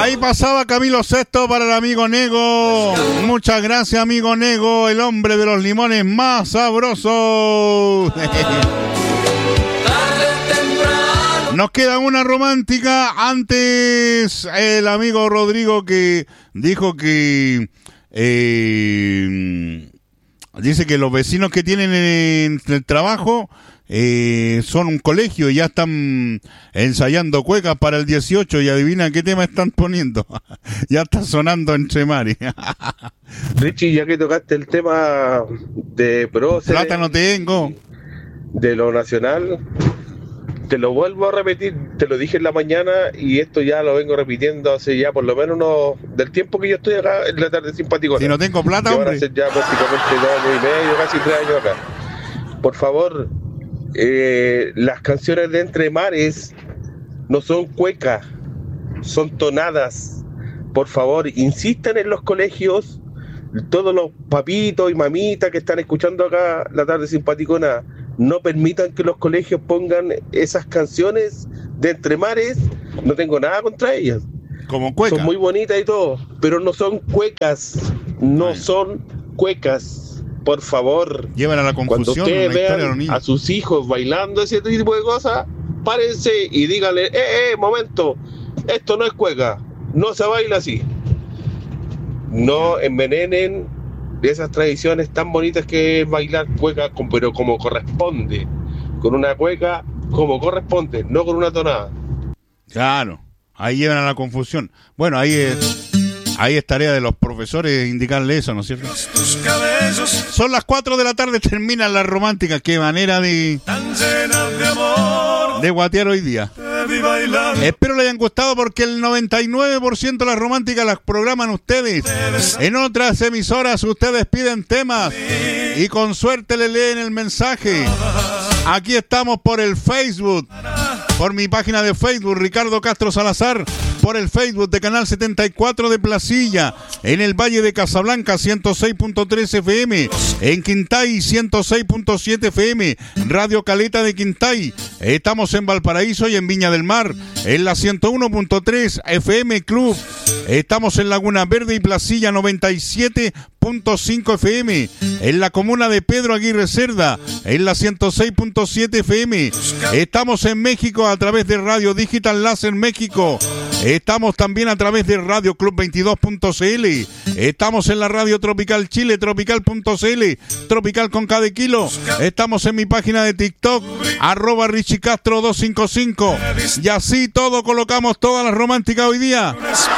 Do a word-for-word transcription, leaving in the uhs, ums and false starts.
Ahí pasaba Camilo Sesto para el amigo Nego. Muchas gracias, amigo Nego, el hombre de los limones más sabrosos. Nos queda una romántica. Antes, el amigo Rodrigo que dijo que eh, dice que los vecinos que tienen en el trabajo eh, son un colegio y ya están ensayando cuecas para el dieciocho. Y adivina qué tema están poniendo. Ya está sonando entre mares. Richie, ya que tocaste el tema de próceres, plata no tengo, de lo nacional, te lo vuelvo a repetir, te lo dije en la mañana y esto ya lo vengo repitiendo hace ya por lo menos uno, del tiempo que yo estoy acá en la tarde simpático. Si no tengo plata, que hombre. van a ser ya prácticamente dos años y medio, casi tres años acá. Por favor, eh, las canciones de Entre Mares no son cuecas, son tonadas. Por favor, insistan en los colegios, todos los papitos y mamitas que están escuchando acá la tarde simpaticona, no permitan que los colegios pongan esas canciones de Entre Mares. No tengo nada contra ellas, como cuecas, son muy bonitas y todo, pero no son cuecas, no Ay. son cuecas. Por favor, llevan a la confusión. Cuando ustedes vean a sus hijos bailando ese tipo de cosas, párense y díganle, eh, eh, momento, esto no es cueca, no se baila así. No envenenen esas tradiciones tan bonitas que es bailar cueca, pero como corresponde, con una cueca como corresponde, no con una tonada. Claro, ahí llevan a la confusión. Bueno, ahí es, ahí es tarea de los profesores indicarle eso, ¿no es cierto? Son las cuatro de la tarde, terminan las románticas. Qué manera de, de guatear hoy día. Espero les hayan gustado, porque el noventa y nueve por ciento de las románticas las programan ustedes. En otras emisoras ustedes piden temas y con suerte le leen el mensaje. Aquí estamos por el Facebook, por mi página de Facebook, Ricardo Castro Salazar, por el Facebook de Canal setenta y cuatro de Placilla, en el Valle de Casablanca ciento seis punto tres F M, en Quintay ciento seis punto siete F M, Radio Caleta de Quintay. Estamos en Valparaíso y en Viña del Mar, en la ciento uno punto tres F M Club. Estamos en Laguna Verde y Placilla noventa y siete punto cinco F M, en la comuna de Pedro Aguirre Cerda, en la ciento seis punto siete F M. Estamos en México a través de Radio Digital Láser México. Estamos también a través de Radio Club veintidós punto C L. Estamos en la Radio Tropical Chile, tropical punto C L, tropical con cada kilo. Estamos en mi página de TikTok, arroba Richie Castro doscientos cincuenta y cinco. Y así todo colocamos todas las románticas hoy día.